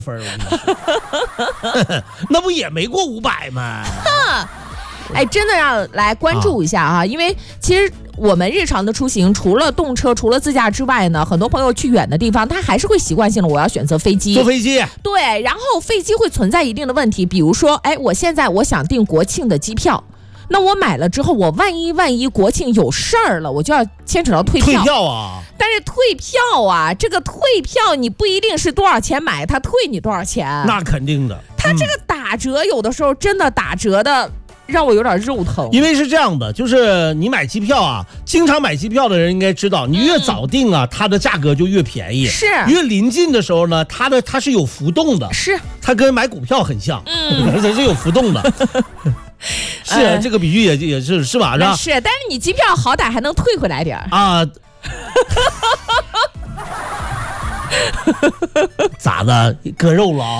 分我跟你说那不也没过500吗？ 哎，真的要来关注一下啊，因为其实我们日常的出行，除了动车、除了自驾之外呢，很多朋友去远的地方，他还是会习惯性的我要选择飞机。 坐飞机， 对，然后飞机会存在一定的问题，比如说，哎，我现在我想订国庆的机票。那我买了之后，我万一国庆有事儿了，我就要牵扯到退票。 退票啊！ 但是退票啊，这个退票你不一定是多少钱买，他退你多少钱？ 那肯定的。 他这个打折有的时候真的打折的让我有点肉疼。 因为是这样的，就是你买机票啊，经常买机票的人应该知道，你越早订啊，它的价格就越便宜。 是。 越临近的时候呢，它是有浮动的。 是。 它跟买股票很像，它是有浮动的。是，这个比喻也是吧？是吧？ 是，但是你机票好歹还能退回来点啊。咋的？割肉了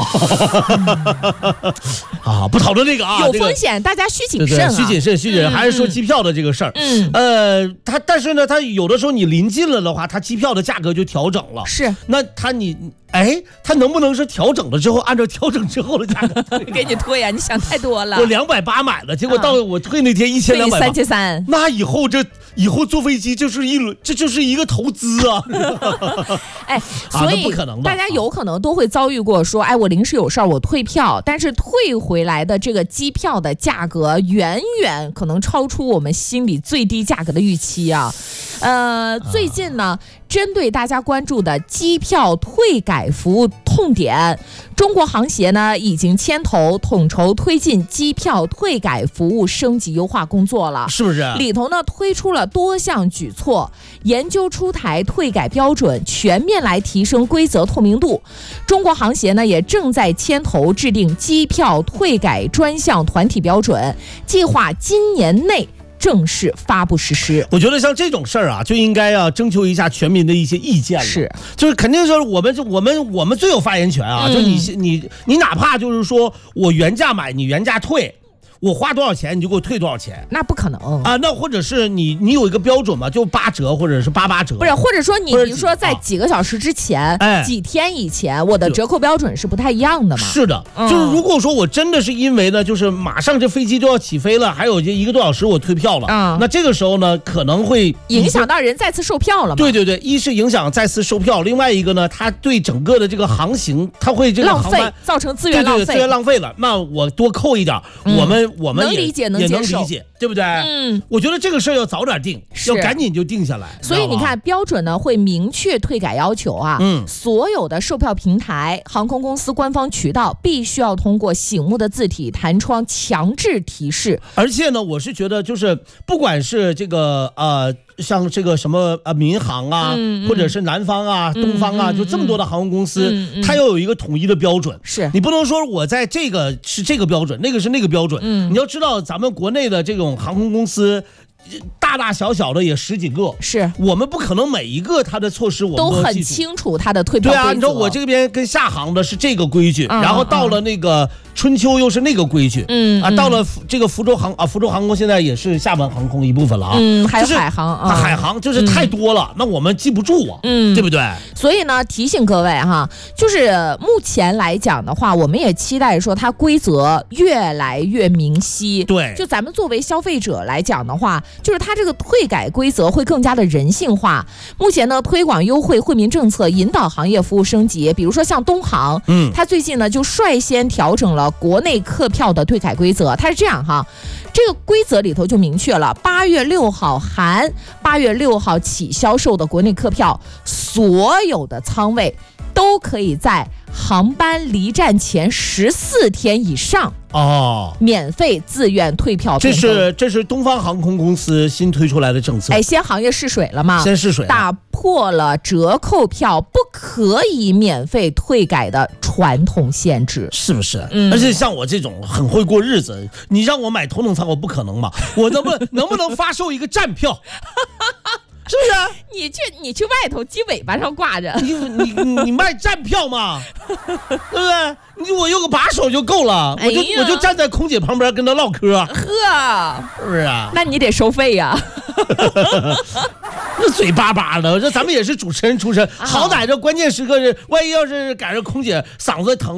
啊！不讨论这个啊， 有风险，大家需谨慎啊。 需谨慎，还是说机票的这个事儿。但是呢，它有的时候你临近了的话，它机票的价格就调整了。 是， 那它能不能是调整了之后，按照调整之后的价格给你退啊？你想太多了。 我280买了，结果到我退那天1200， 3300。 那以后坐飞机这就是一个投资啊！ 哎，所以不可能的， 大家有可能都会遭遇过说，哎，我临时有事儿，我退票，但是退回来的这个机票的价格远远可能超出我们心里最低价格的预期啊。最近呢，针对大家关注的机票退改服务痛点，中国航协呢已经牵头统筹推进机票退改服务升级优化工作了， 是不是？ 里头呢推出了多项举措，研究出台退改标准，全面来提升规则透明度。中国航协呢也正在牵头制定机票退改专项团体标准，计划今年内正式发布实施。 我觉得像这种事儿啊，就应该征求一下全民的一些意见了。 是， 就是肯定是我们最有发言权啊！就你哪怕就是说我原价买，你原价退。我花多少钱你就给我退多少钱， 那不可能啊！那或者是你有一个标准嘛，就8折或者是88折， 不是，或者说你比如说在几个小时之前，几天以前，我的折扣标准是不太一样的嘛？ 是的，就是如果说我真的是因为呢，就是马上这飞机就要起飞了，还有这1个多小时我退票了，那这个时候呢，可能会影响到人再次售票了嘛？ 对，一是影响再次售票，另外一个呢，它对整个的这个航行，它会这个浪费，造成资源浪费， 资源浪费了，那我多扣一点，我们能理解， 也能理解，对不对？我觉得这个事儿要早点定，要赶紧就定下来。 所以你看，标准呢会明确退改要求啊。所有的售票平台、航空公司官方渠道必须要通过醒目的字体弹窗强制提示。 而且呢，我是觉得就是不管是这个像这个什么民航啊，或者是南方啊、东方啊，就这么多的航空公司，它要有一个统一的标准。 是你不能说我在这个是这个标准，那个是那个标准。你要知道，咱们国内的这种航空公司，大大小小的也10几个， 是我们不可能每一个它的措施我们都很清楚它的退票规则。 对啊，你知道我这边跟厦航的是这个规矩，然后到了那个春秋又是那个规矩，到了这个福州航空现在也是厦门航空一部分了啊， 还有海航啊， 海航就是太多了，那我们记不住啊，对不对？ 所以呢，提醒各位哈，就是目前来讲的话，我们也期待说它规则越来越明晰。 对， 就咱们作为消费者来讲的话，就是它这个退改规则会更加的人性化。目前呢，推广优惠惠民政策，引导行业服务升级。比如说像东航，它最近呢就率先调整了国内客票的退改规则。它是这样哈，这个规则里头就明确了，8月6号含8月6号起销售的国内客票，所有的舱位都可以在航班离站前14天以上免费自愿退票。这是东方航空公司新推出来的政策。 先行业试水了嘛？ 先试水了， 打破了折扣票不可以免费退改的传统限制， 是不是？而且像我这种很会过日子，你让我买头等舱，我不可能嘛？我能不能发售一个站票？是不是？ 你去外头鸡尾巴上挂着， 你卖站票嘛，对不对？我有个把手就够了，我就站在空姐旁边跟她唠嗑，是不是啊？ 那你得收费呀。 那嘴巴巴的，这咱们也是主持人出身，好歹这关键时刻，万一要是赶上空姐嗓子疼。